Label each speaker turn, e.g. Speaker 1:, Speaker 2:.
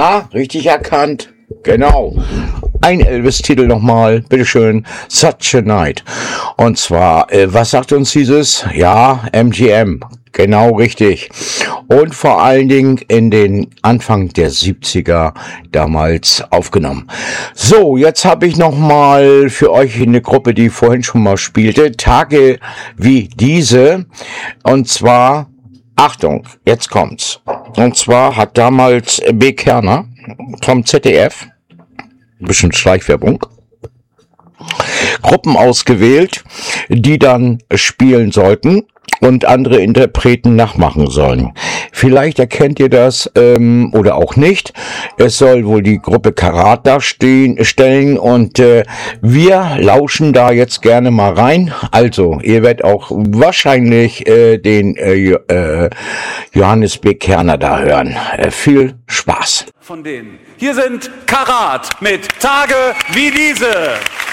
Speaker 1: Ja, richtig erkannt. Genau. Ein Elvis-Titel nochmal, bitteschön, Such a Night. Und zwar, was sagt uns dieses? Ja, MGM. Genau richtig. Und vor allen Dingen in den Anfang der 70er damals aufgenommen. So, jetzt habe ich nochmal für euch eine Gruppe, die vorhin schon mal spielte, Tage wie diese. Und zwar, Achtung, jetzt kommt's. Und zwar hat damals B. Kerner vom ZDF, ein bisschen Schleichwerbung, Gruppen ausgewählt, die dann spielen sollten und andere Interpreten nachmachen sollen. Vielleicht erkennt ihr das oder auch nicht. Es soll wohl die Gruppe Karat darstellen und wir lauschen da jetzt gerne mal rein. Also, ihr werdet auch wahrscheinlich den Johannes B. Kerner da hören. Viel Spaß.
Speaker 2: Von denen. Hier sind Karat mit Tage wie diese.